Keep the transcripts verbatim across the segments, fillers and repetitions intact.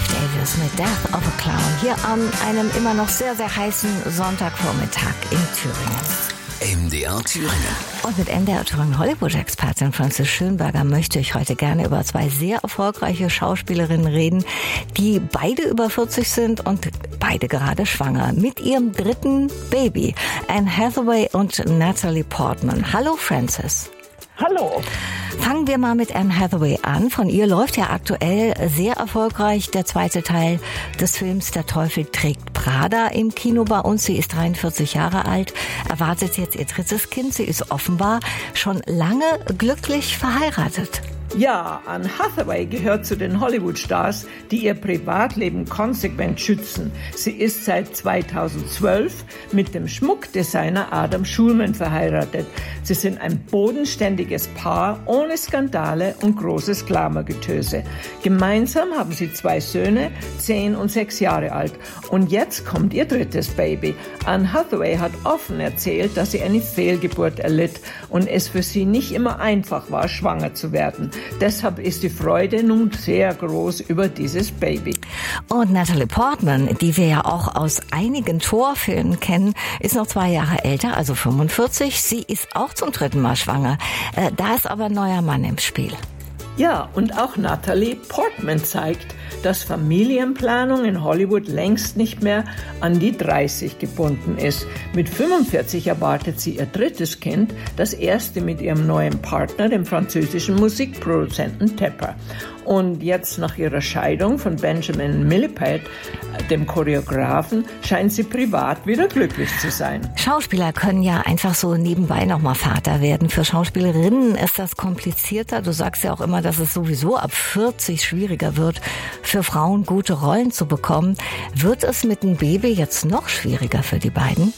Davis mit Death of a Clown hier an einem immer noch sehr, sehr heißen Sonntagvormittag in Thüringen. M D R Thüringen. Und mit M D R Thüringen Hollywood-Expertin Frances Schönberger möchte ich heute gerne über zwei sehr erfolgreiche Schauspielerinnen reden, die beide über vierzig sind und beide gerade schwanger. Mit ihrem dritten Baby, Anne Hathaway und Natalie Portman. Hallo Frances. Hallo. Fangen wir mal mit Anne Hathaway an. Von ihr läuft ja aktuell sehr erfolgreich der zweite Teil des Films Der Teufel trägt Prada im Kino bei uns. Sie ist dreiundvierzig Jahre alt, erwartet jetzt ihr drittes Kind. Sie ist offenbar schon lange glücklich verheiratet. Ja, Anne Hathaway gehört zu den Hollywood-Stars, die ihr Privatleben konsequent schützen. Sie ist seit zweitausendzwölf mit dem Schmuckdesigner Adam Schulman verheiratet. Sie sind ein bodenständiges Paar ohne Skandale und großes Glamourgetöse. Gemeinsam haben sie zwei Söhne, zehn und sechs Jahre alt. Und jetzt kommt ihr drittes Baby. Anne Hathaway hat offen erzählt, dass sie eine Fehlgeburt erlitt und es für sie nicht immer einfach war, schwanger zu werden. Deshalb ist die Freude nun sehr groß über dieses Baby. Und Natalie Portman, die wir ja auch aus einigen Torfilmen kennen, ist noch zwei Jahre älter, also fünfundvierzig. Sie ist auch zum dritten Mal schwanger. Äh, da ist aber ein neuer Mann im Spiel. Ja, und auch Natalie Portman zeigt, dass Familienplanung in Hollywood längst nicht mehr an die dreißig gebunden ist. Mit fünfundvierzig erwartet sie ihr drittes Kind, das erste mit ihrem neuen Partner, dem französischen Musikproduzenten Tepper. Und jetzt nach ihrer Scheidung von Benjamin Millepied, dem Choreografen, scheint sie privat wieder glücklich zu sein. Schauspieler können ja einfach so nebenbei nochmal Vater werden. Für Schauspielerinnen ist das komplizierter. Du sagst ja auch immer, dass es sowieso ab vierzig schwieriger wird, für Frauen gute Rollen zu bekommen. Wird es mit einem Baby jetzt noch schwieriger für die beiden?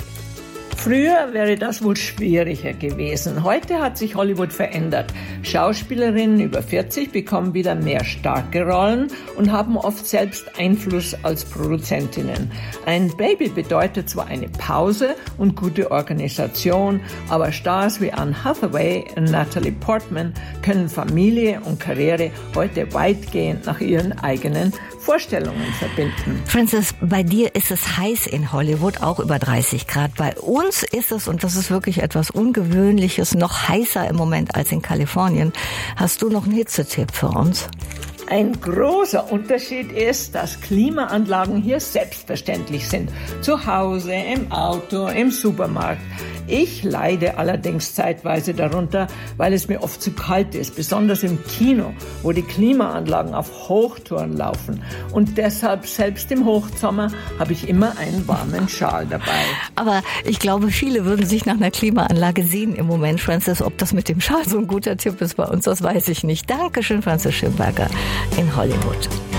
Früher wäre das wohl schwieriger gewesen. Heute hat sich Hollywood verändert. Schauspielerinnen über vierzig bekommen wieder mehr starke Rollen und haben oft selbst Einfluss als Produzentinnen. Ein Baby bedeutet zwar eine Pause und gute Organisation, aber Stars wie Anne Hathaway und Natalie Portman können Familie und Karriere heute weitgehend nach ihren eigenen Vorstellungen verbinden. Frances, bei dir ist es heiß in Hollywood, auch über dreißig Grad. Bei uns ist es, und das ist wirklich etwas Ungewöhnliches, noch heißer im Moment als in Kalifornien. Hast du noch einen Hitzetipp für uns? Ein großer Unterschied ist, dass Klimaanlagen hier selbstverständlich sind. Zu Hause, im Auto, im Supermarkt. Ich leide allerdings zeitweise darunter, weil es mir oft zu kalt ist, besonders im Kino, wo die Klimaanlagen auf Hochtouren laufen. Und deshalb, selbst im Hochsommer, habe ich immer einen warmen Schal dabei. Aber ich glaube, viele würden sich nach einer Klimaanlage sehen im Moment, Frances. Ob das mit dem Schal so ein guter Tipp ist bei uns, das weiß ich nicht. Dankeschön, Frances Schönberger in Hollywood.